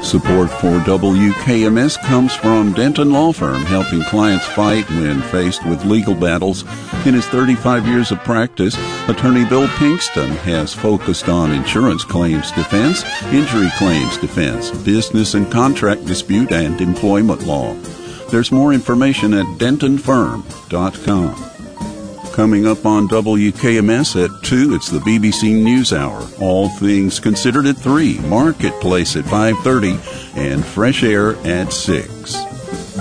Support for WKMS comes from Denton Law Firm, helping clients fight when faced with legal battles. In his 35 years of practice, attorney Bill Pinkston has focused on insurance claims defense, injury claims defense, business and contract dispute, and employment law. There's more information at dentonfirm.com. Coming up on WKMS at 2, it's the BBC NewsHour. All Things Considered at 3, Marketplace at 5:30, and Fresh Air at 6.